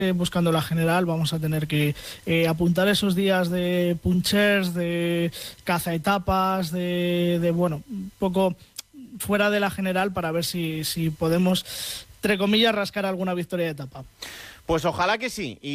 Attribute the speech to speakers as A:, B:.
A: buscando la general, vamos a tener que apuntar esos días de punchers, de caza etapas, de bueno, un poco fuera de la general para ver si podemos, entre comillas, rascar alguna victoria de etapa.
B: Pues ojalá que sí.